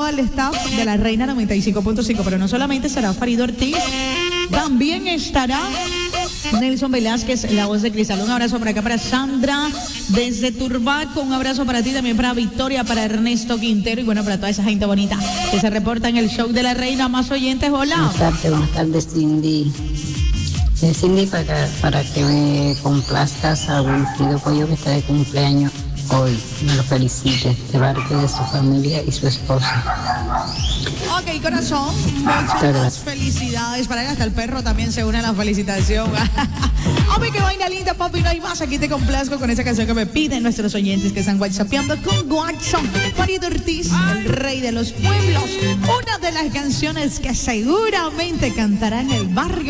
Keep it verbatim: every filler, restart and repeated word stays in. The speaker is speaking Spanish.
todo el staff de la Reina noventa y cinco punto cinco, pero no solamente será Farid Ortiz, también estará Nelson Velázquez, la voz de Cristal. Un abrazo por acá para Sandra desde Turbaco, un abrazo para ti, también para Victoria, para Ernesto Quintero y bueno, para toda esa gente bonita que se reporta en el show de la Reina. Más oyentes, hola. Buenas tardes, buenas tardes, Cindy. Eh, Cindy, para, para que me complazcas a Wilfrido Pollo, que está de cumpleaños hoy. Me lo felicite de parte de su familia y su esposa. Ok, corazón, muchas felicidades para él. Hasta el perro también se une a la felicitación. Hombre, qué vaina linda, papi, no hay más. Aquí te complazco con esa canción que me piden nuestros oyentes que están whatsappeando con WhatsApp. Farid Ortiz, el rey de los pueblos. Una de las canciones que seguramente cantará en el barrio